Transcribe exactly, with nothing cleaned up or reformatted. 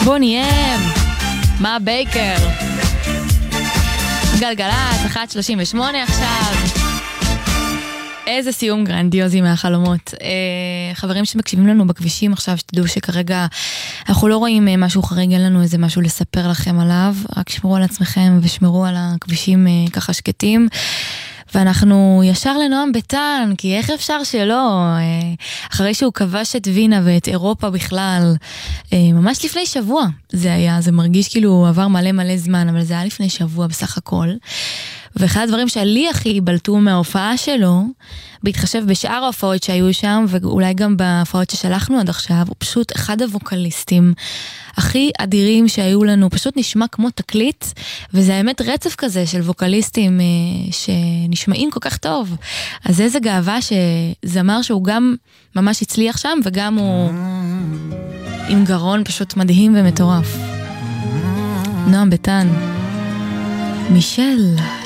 בוני אם, מה בייקר, גלגלת, אחת שלושים ושמונה עכשיו. איזה סיום גרנדיוזי מהחלומות. אה, חברים שמקשיבים לנו בכבישים עכשיו, שתדעו שכרגע אנחנו לא רואים משהו חריג, אין לנו איזה משהו לספר לכם עליו, רק שמרו על עצמכם ושמרו על הכבישים אה, ככה שקטים. ואנחנו ישר לנועם ביטן, כי איך אפשר שלא, אחרי שהוא כבש את וינה ואת אירופה בכלל, ממש לפני שבוע זה היה, זה מרגיש כאילו עבר מלא מלא זמן, אבל זה היה לפני שבוע בסך הכל. ואחד הדברים שלי הכי בלטו מההופעה שלו, בהתחשב בשאר ההופעות שהיו שם, ואולי גם בהופעות ששלחנו עד עכשיו, הוא פשוט אחד הווקליסטים הכי אדירים שהיו לנו, פשוט נשמע כמו תקליט, וזה האמת רצף כזה של ווקליסטים שנשמעים כל כך טוב. אז איזה גאווה שזמר שהוא גם ממש הצליח שם, וגם הוא עם גרון פשוט מדהים ומטורף. נועם ביטן, מישל